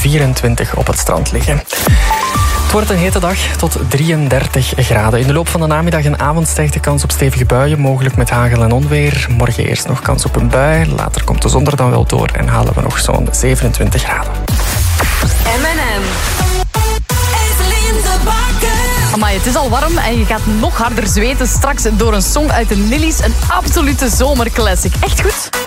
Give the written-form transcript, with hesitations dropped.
24 op het strand liggen. Het wordt een hete dag tot 33 graden. In de loop van de namiddag en avond stijgt de kans op stevige buien, mogelijk met hagel en onweer. Morgen eerst nog kans op een bui. Later komt de zon er dan wel door en halen we nog zo'n 27 graden. M&M. Evelien de Bakker. Amai, het is al warm en je gaat nog harder zweten straks door een song uit de Nillies. Een absolute zomerclassic. Echt goed.